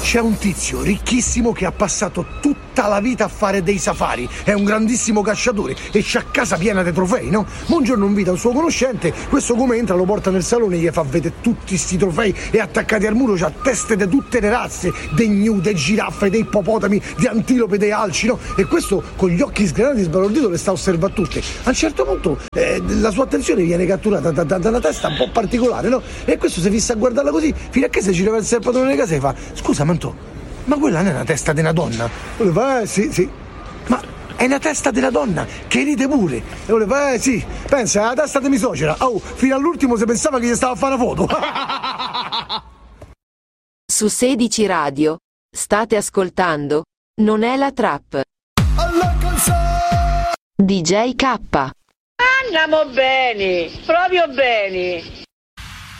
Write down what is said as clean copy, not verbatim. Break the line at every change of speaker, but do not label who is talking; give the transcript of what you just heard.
C'è un tizio ricchissimo che ha passato tutta la vita a fare dei safari, è un grandissimo cacciatore e c'ha casa piena di trofei, no? Ma un giorno invita un suo conoscente, questo come entra lo porta nel salone e gli fa vedere tutti sti trofei e attaccati al muro c'ha teste di tutte le razze, dei gnu, dei giraffe, dei ippopotami, di antilope, dei alci, no? E questo con gli occhi sgranati sbalordito le sta osservando tutte. A un certo punto la sua attenzione viene catturata da una testa un po' particolare, no? E questo si fissa a guardarla così, fino a che si gira verso il padrone di casa e fa: scusa Mantò, ma quella non è una testa di una donna? E lui fa: sì. Ma è una testa della donna che ride pure. E lui fa: sì, pensa, è la testa di mia suocera. Oh, fino all'ultimo si pensava che gli stava a fare una foto.
Su 16 Radio state ascoltando Non è la trap. DJ K.
Andiamo bene, proprio bene.